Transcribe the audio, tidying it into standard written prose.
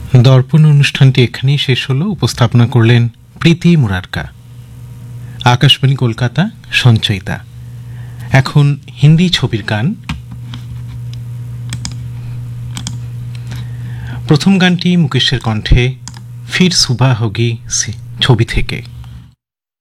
দর্পণ অনুষ্ঠানটি এখানেই শেষ হলো। উপস্থাপনা করলেন প্রীতি মুরারকা। আকাশবাণী কলকাতা, সঞ্চয়িতা। এখন হিন্দি ছবির গান। প্রথম গানটি মুকেশের কণ্ঠে ফির সুবাহ হোগি ছবি থেকে।